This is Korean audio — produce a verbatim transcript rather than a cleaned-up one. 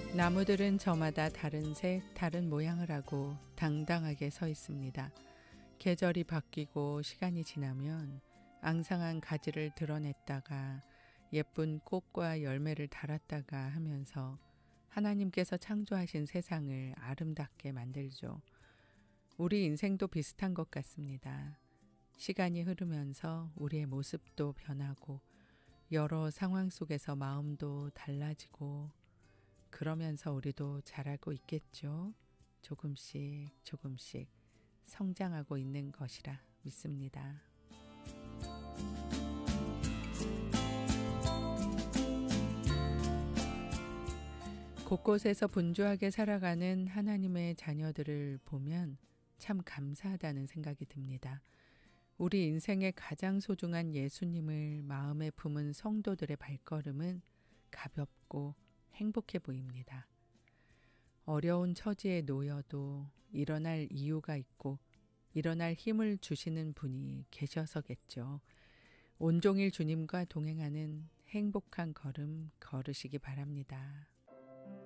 나무들은 저마다 다른 색, 다른 모양을 하고 당당하게 서 있습니다. 계절이 바뀌고 시간이 지나면 앙상한 가지를 드러냈다가 예쁜 꽃과 열매를 달았다가 하면서 하나님께서 창조하신 세상을 아름답게 만들죠. 우리 인생도 비슷한 것 같습니다. 시간이 흐르면서 우리의 모습도 변하고 여러 상황 속에서 마음도 달라지고 그러면서 우리도 자라고 있겠죠. 조금씩 조금씩 성장하고 있는 것이라 믿습니다. 곳곳에서 분주하게 살아가는 하나님의 자녀들을 보면 참 감사하다는 생각이 듭니다. 우리 인생의 가장 소중한 예수님을 마음에 품은 성도들의 발걸음은 가볍고 행복해 보입니다. 어려운 처지에 놓여도 일어날 이유가 있고 일어날 힘을 주시는 분이 계셔서겠죠. 온종일 주님과 동행하는 행복한 걸음 걸으시기 바랍니다.